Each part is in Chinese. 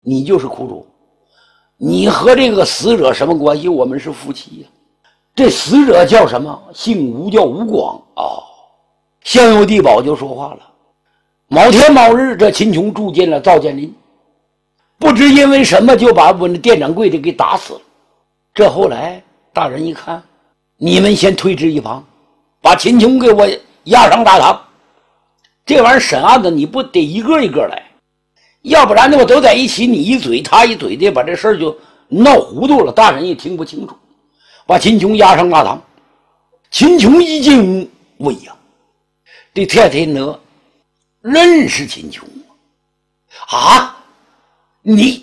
你就是苦主，你和这个死者什么关系？我们是夫妻呀。这死者叫什么？姓吴，叫吴广啊。香油地保就说话了：某天某日，这秦琼住进了赵建林，不知因为什么就把我们的店掌柜的给打死了。这后来大人一看，你们先退之一旁，把秦琼给我押上大堂。这玩意儿审案子你不得一个一个来，要不然呢我都在一起，你一嘴他一嘴的，把这事儿就闹糊涂了，大人也听不清楚。把秦琼押上大堂。秦琼一进屋，喂呀，这太太呢认识秦琼啊？你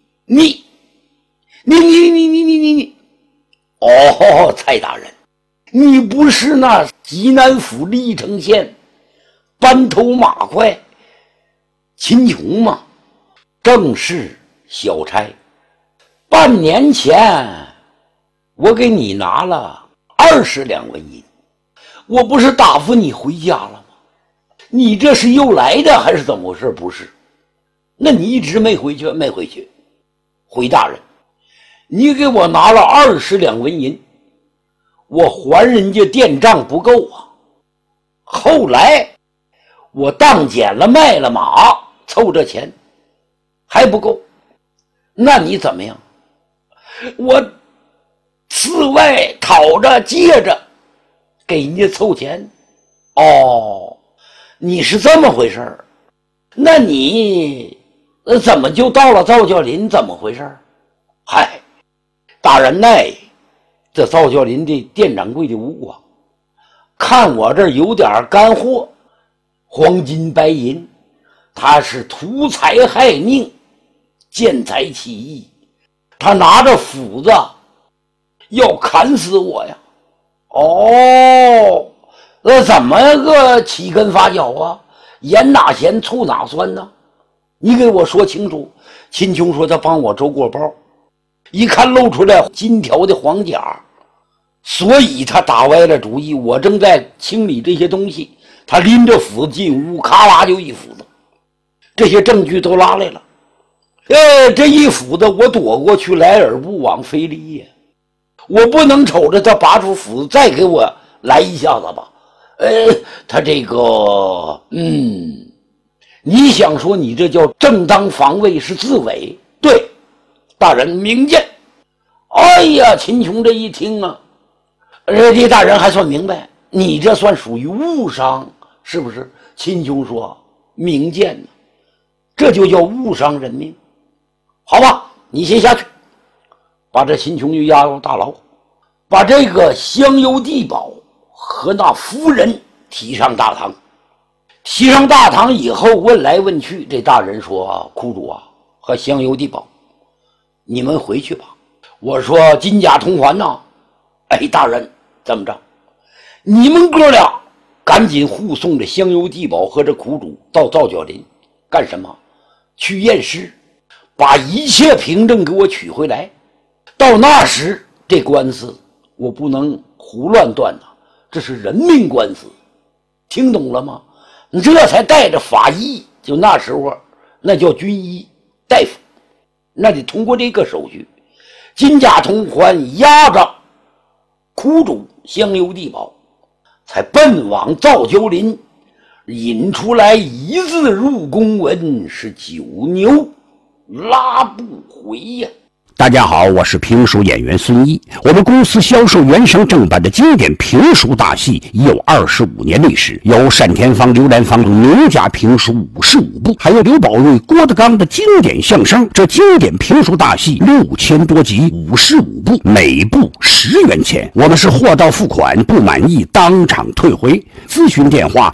哦，蔡大人，你不是那济南府历城县班头马快秦琼吗？正是小差。半年前我给你拿了20两纹银，我不是答复你回家了吗？你这是又来的还是怎么回事？不是，那你一直没回去。没回去。回大人，你给我拿了20两纹银，我还人家店账不够啊。后来我当捡了卖了马，凑这钱还不够，那你怎么样？我次外讨着借着给人家凑钱。哦，你是这么回事儿？那你怎么就到了赵教林？怎么回事？嗨，大人呢，这赵教林的店掌柜的吴广看我这儿有点干货，黄金白银，他是图财害命，见财起意，他拿着斧子要砍死我呀。哦，那怎么个起根发脚啊？盐哪咸醋哪酸呢？你给我说清楚。秦琼说他帮我周过包，一看露出来金条的黄甲，所以他打歪了主意。我正在清理这些东西，他拎着斧子进屋，咔啦就一斧子，这些证据都拉来了。这一斧子我躲过去，来而不往非礼也。我不能瞅着他拔出斧子再给我来一下子吧？他这个你想说你这叫正当防卫是自卫？对，大人明鉴。哎呀，秦琼这一听啊，这大人还算明白，你这算属于误伤，是不是？秦琼说明鉴呢，这就叫误伤人命。好吧，你先下去，把这秦琼就押入大牢，把这个香油地保和那夫人提上大堂。提上大堂以后，问来问去，这大人说：苦主啊和香油地保，你们回去吧。我说金甲同环呐，大人这么着，你们哥俩赶紧护送着香油地保和这苦主到赵教林，干什么？去验尸，把一切凭证给我取回来。到那时这官司我不能胡乱断呐，这是人命官司，听懂了吗？你这才带着法医，就那时候那叫军医大夫，那得通过这个手续。金甲同环押着苦主香油地保，才奔往赵教林，引出来一字入公文，是9牛拉不回呀。 大家好，我是评书演员孙一。我们公司销售原声正版的经典评书大戏已有25年历史，有单田芳、刘兰芳名家评书55部，还有刘宝瑞、郭德纲的经典相声。这经典评书大戏6000多集，55部，每部10元钱。我们是货到付款，不满意当场退回。咨询电话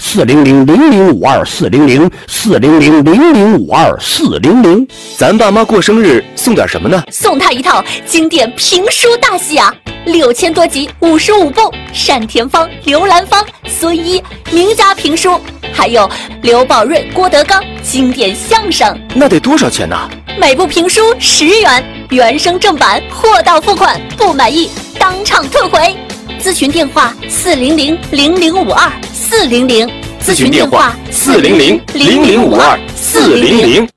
400-0052-400，400-0052-400。 咱爸妈过生日送点什么呢？ 送他一套经典评书大戏啊，6000多集，55部，单田芳、刘兰芳、孙一名家评书，还有刘宝瑞、郭德纲经典相声。 那得多少钱呢？ 每部评书10元，原声正版，货到付款，不满意当场退回。咨询电话400-0052-400，咨询电话400-0052-400。